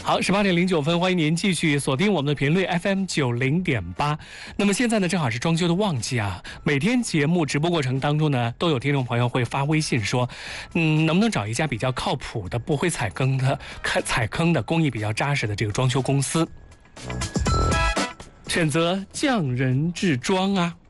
好，18:09，欢迎您继续锁定我们的频率 FM90.8。那么现在呢，正好是装修的旺季啊。每天节目直播过程当中呢，都有听众朋友会发微信说，能不能找一家比较靠谱的、不会踩坑的、工艺比较扎实的这个装修公司？选择匠人制装啊。